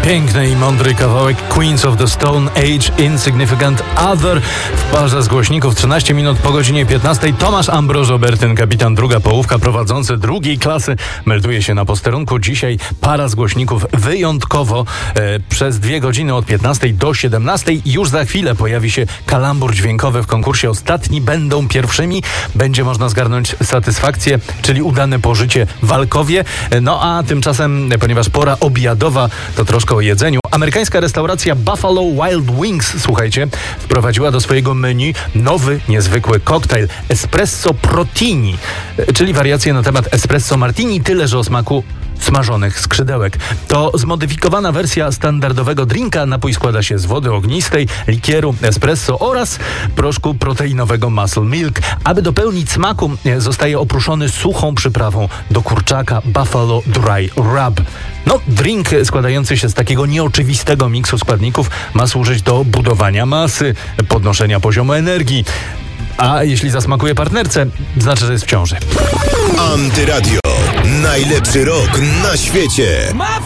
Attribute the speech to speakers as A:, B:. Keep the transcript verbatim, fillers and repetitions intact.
A: Piękny i mądry kawałek Queens of the Stone Age, Insignificant Other w parze z głośników. trzynaście minut po godzinie piętnastej. Tomasz Ambrożo Bertyn, kapitan druga połówka, prowadzący drugiej klasy, melduje się na posterunku. Dzisiaj para z głośników wyjątkowo e, przez dwie godziny od piętnastej do siedemnastej. Już za chwilę pojawi się kalambur dźwiękowy w konkursie. Ostatni będą pierwszymi. Będzie można zgarnąć satysfakcję, czyli udane pożycie w Alkowie. No a tymczasem, ponieważ pora obiadowa, to troszkę o jedzeniu. Amerykańska restauracja Buffalo Wild Wings, słuchajcie, wprowadziła do swojego menu nowy, niezwykły koktajl Espresso Protini, czyli wariację na temat Espresso Martini, tyle że o smaku smażonych skrzydełek. To zmodyfikowana wersja standardowego drinka. Napój składa się z wody ognistej, likieru, espresso oraz proszku proteinowego Muscle Milk. Aby dopełnić smaku, zostaje oprószony suchą przyprawą do kurczaka Buffalo Dry Rub. No, drink składający się z takiego nieoczywistego miksu składników ma służyć do budowania masy, podnoszenia poziomu energii. A jeśli zasmakuje partnerce, znaczy, że jest w ciąży.
B: Antyradio. Najlepszy rok na świecie.